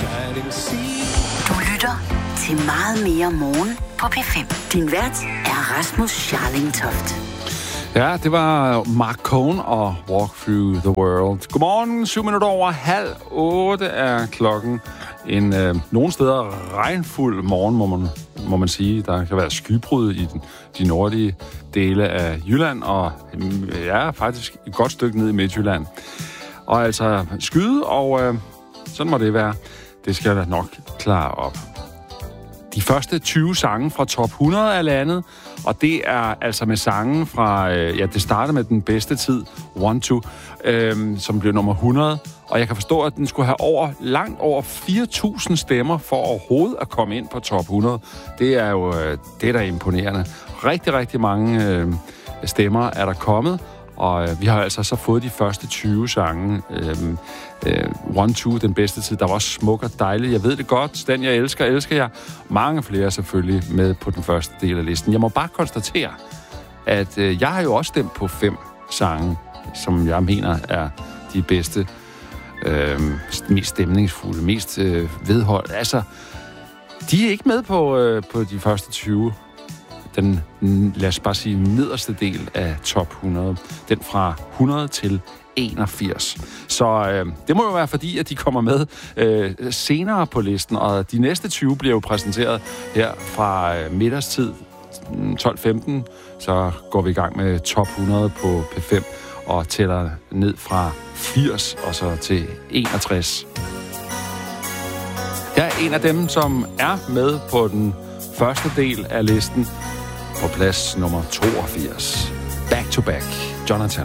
shining sea. Du lytter til Meget mere morgen på P5. Din vært er Rasmus Scharlingtoft. Ja, det var Mark Cohn og Walk Through the World. Godmorgen, 7:07 er klokken. En nogle steder regnfuld morgen, må man sige. Der kan være skybrud i de nordlige dele af Jylland, og ja, faktisk et godt stykke ned i Midtjylland. Og altså skyde, og sådan må det være. Det skal da nok klare op. De første 20 sange fra top 100 er landet, og det er altså med sange fra, det startede med den bedste tid, 1-2, som blev nummer 100, og jeg kan forstå, at den skulle have langt over 4.000 stemmer for overhovedet at komme ind på top 100. Det er jo, det er da imponerende. Rigtig, rigtig mange stemmer er der kommet, og vi har altså så fået de første 20 sange. 1-2, den bedste tid, der var også smuk og dejlig. Jeg ved det godt. Den, jeg elsker jeg. Mange flere selvfølgelig med på den første del af listen. Jeg må bare konstatere, at jeg har jo også stemt på 5 sange, som jeg mener er de bedste, mest stemningsfulde, mest vedhold. Altså, de er ikke med på de første 20. Den, lad os bare sige, nederste del af top 100. Den fra 100 til 81. Så det må jo være fordi, at de kommer med senere på listen, og de næste 20 bliver jo præsenteret her fra middagstid 12:15. Så går vi i gang med top 100 på P5 og tæller ned fra 80 og så til 61. Jeg er en af dem, som er med på den første del af listen på plads nummer 82. Back to Back, Jonathan.